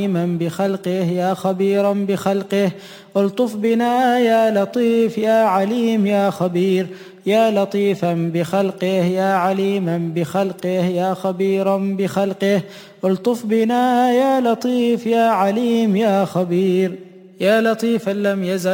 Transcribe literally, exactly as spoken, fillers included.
عليما بخلقه يا خبيرا بخلقه الطف بنا يا لطيف يا عليم يا خبير يا لطيفا بخلقه يا عليما بخلقه يا خبيرا بخلقه الطف بنا يا لطيف يا عليم يا خبير يا لطيفا لم يزل